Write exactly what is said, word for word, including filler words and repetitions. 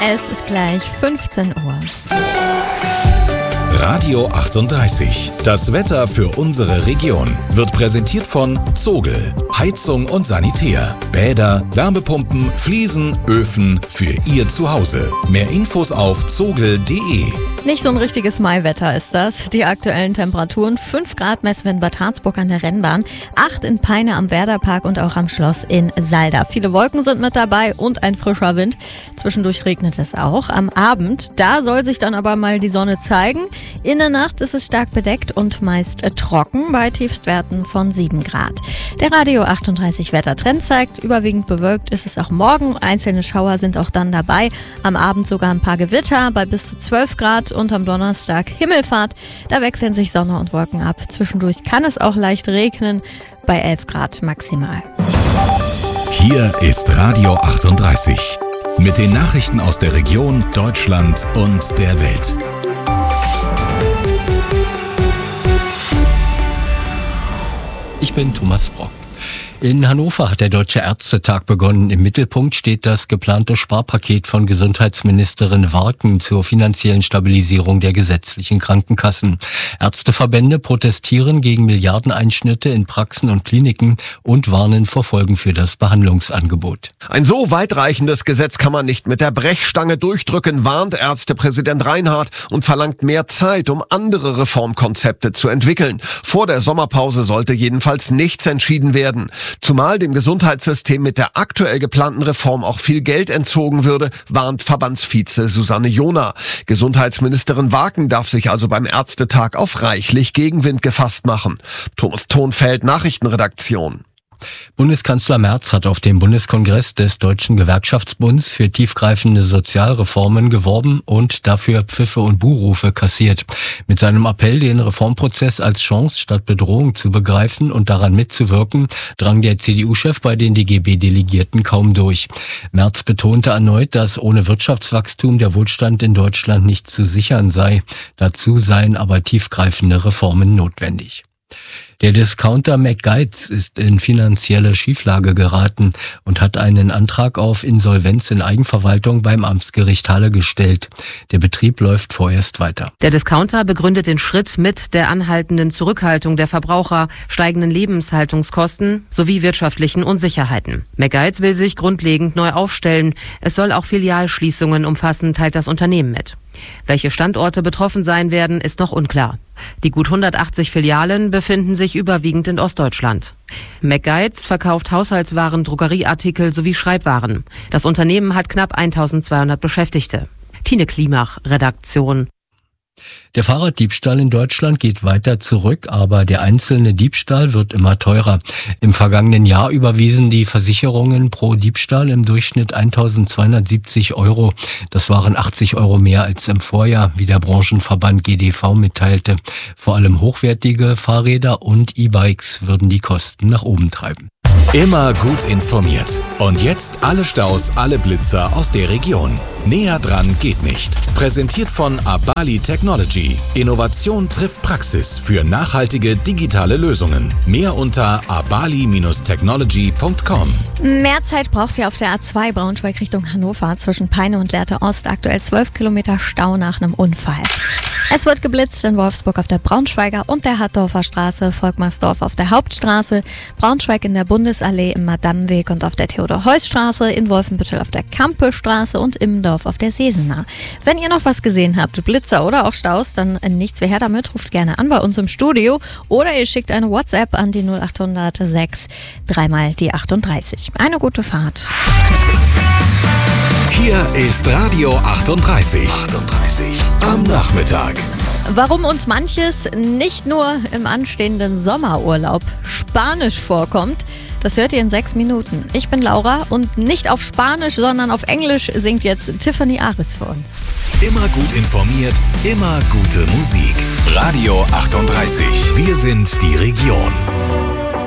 Es ist gleich fünfzehn Uhr. Radio achtunddreißig. Das Wetter für unsere Region wird präsentiert von Zogel. Heizung und Sanitär. Bäder, Wärmepumpen, Fliesen, Öfen für Ihr Zuhause. Mehr Infos auf zogel punkt de. Nicht so ein richtiges Maiwetter ist das. Die aktuellen Temperaturen: fünf Grad messen wir in Bad Harzburg an der Rennbahn, acht in Peine am Werderpark und auch am Schloss in Salda. Viele Wolken sind mit dabei und ein frischer Wind. Zwischendurch regnet es auch. Am Abend, da soll sich dann aber mal die Sonne zeigen. In der Nacht ist es stark bedeckt und meist trocken bei Tiefstwerten von sieben Grad. Der Radio achtunddreißig Wettertrend zeigt, überwiegend bewölkt ist es auch morgen. Einzelne Schauer sind auch dann dabei. Am Abend sogar ein paar Gewitter bei bis zu zwölf Grad und am Donnerstag Himmelfahrt. Da wechseln sich Sonne und Wolken ab. Zwischendurch kann es auch leicht regnen bei elf Grad maximal. Hier ist Radio achtunddreißig mit den Nachrichten aus der Region, Deutschland und der Welt. Ich bin Thomas Brock. In Hannover hat der Deutsche Ärztetag begonnen. Im Mittelpunkt steht das geplante Sparpaket von Gesundheitsministerin Warken zur finanziellen Stabilisierung der gesetzlichen Krankenkassen. Ärzteverbände protestieren gegen Milliardeneinschnitte in Praxen und Kliniken und warnen vor Folgen für das Behandlungsangebot. Ein so weitreichendes Gesetz kann man nicht mit der Brechstange durchdrücken, warnt Ärztepräsident Reinhardt und verlangt mehr Zeit, um andere Reformkonzepte zu entwickeln. Vor der Sommerpause sollte jedenfalls nichts entschieden werden. Zumal dem Gesundheitssystem mit der aktuell geplanten Reform auch viel Geld entzogen würde, warnt Verbandsvize Susanne Johner. Gesundheitsministerin Warken darf sich also beim Ärztetag auf reichlich Gegenwind gefasst machen. Thomas Thonfeld, Nachrichtenredaktion. Bundeskanzler Merz hat auf dem Bundeskongress des Deutschen Gewerkschaftsbunds für tiefgreifende Sozialreformen geworben und dafür Pfiffe und Buhrufe kassiert. Mit seinem Appell, den Reformprozess als Chance statt Bedrohung zu begreifen und daran mitzuwirken, drang der C D U-Chef bei den D G B-Delegierten kaum durch. Merz betonte erneut, dass ohne Wirtschaftswachstum der Wohlstand in Deutschland nicht zu sichern sei. Dazu seien aber tiefgreifende Reformen notwendig. Der Discounter McGuides ist in finanzielle Schieflage geraten und hat einen Antrag auf Insolvenz in Eigenverwaltung beim Amtsgericht Halle gestellt. Der Betrieb läuft vorerst weiter. Der Discounter begründet den Schritt mit der anhaltenden Zurückhaltung der Verbraucher, steigenden Lebenshaltungskosten sowie wirtschaftlichen Unsicherheiten. McGuides will sich grundlegend neu aufstellen. Es soll auch Filialschließungen umfassen, teilt das Unternehmen mit. Welche Standorte betroffen sein werden, ist noch unklar. Die gut hundertachtzig Filialen befinden sich überwiegend in Ostdeutschland. McGuides verkauft Haushaltswaren, Drogerieartikel sowie Schreibwaren. Das Unternehmen hat knapp eintausendzweihundert Beschäftigte. Tine Klimach, Redaktion. Der Fahrraddiebstahl in Deutschland geht weiter zurück, aber der einzelne Diebstahl wird immer teurer. Im vergangenen Jahr überwiesen die Versicherungen pro Diebstahl im Durchschnitt eintausendzweihundertsiebzig Euro. Das waren achtzig Euro mehr als im Vorjahr, wie der Branchenverband G D V mitteilte. Vor allem hochwertige Fahrräder und E-Bikes würden die Kosten nach oben treiben. Immer gut informiert. Und jetzt alle Staus, alle Blitzer aus der Region. Näher dran geht nicht. Präsentiert von Abali Technology. Innovation trifft Praxis für nachhaltige digitale Lösungen. Mehr unter abali Bindestrich technology Punkt com. Mehr Zeit braucht ihr auf der A zwei Braunschweig Richtung Hannover zwischen Peine und Lehrte Ost. Aktuell zwölf Kilometer Stau nach einem Unfall. Es wird geblitzt in Wolfsburg auf der Braunschweiger und der Hattorfer Straße, Volkmarsdorf auf der Hauptstraße, Braunschweig in der Bundesallee im Madamweg und auf der Theodor-Heuss-Straße, in Wolfenbüttel auf der Kampestraße und Immendorf auf der Sesenah. Wenn ihr noch was gesehen habt, Blitzer oder auch Staus, dann nichts wie her damit, ruft gerne an bei uns im Studio oder ihr schickt eine WhatsApp an die null achthundert sechs, dreimal die achtunddreißig. Eine gute Fahrt. Hier ist Radio achtunddreißig. achtunddreißig am Nachmittag. Warum uns manches nicht nur im anstehenden Sommerurlaub spanisch vorkommt, das hört ihr in sechs Minuten. Ich bin Laura und nicht auf Spanisch, sondern auf Englisch singt jetzt Tiffany Aris für uns. Immer gut informiert, immer gute Musik. Radio achtunddreißig. Wir sind die Region.